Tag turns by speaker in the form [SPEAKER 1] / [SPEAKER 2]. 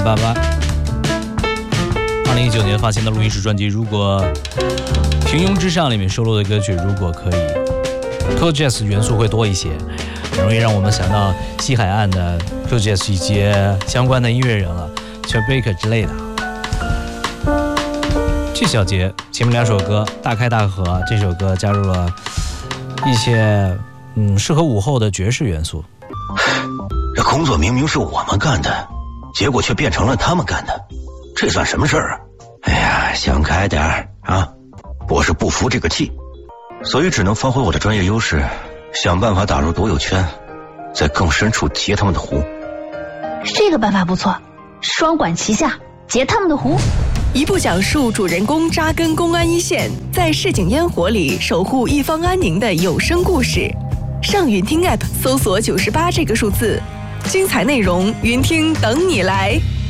[SPEAKER 1] 爸爸，2019年发行的录音室专辑《如果平庸之上》里面收录的歌曲《如果可以》，Cool Jazz 元素会多一些，很容易让我们想到西海岸的 Cool Jazz 以及相关的音乐人了 Chet Baker 之类的。这小节前面2首歌大开大合，这首歌加入了一些适合午后的爵士元素。
[SPEAKER 2] 这工作明明是我们干的，结果却变成了他们干的，这算什么事儿啊？哎呀，想开点儿啊！我是不服这个气，所以只能发挥我的专业优势，想办法打入独有圈，在更深处截他们的湖。
[SPEAKER 3] 这个办法不错，双管齐下，截他们的湖。
[SPEAKER 4] 一部讲述主人公扎根公安一线，在市井烟火里守护一方安宁的有声故事。上云听 App 搜索98这个数字，精彩内容云听等你来。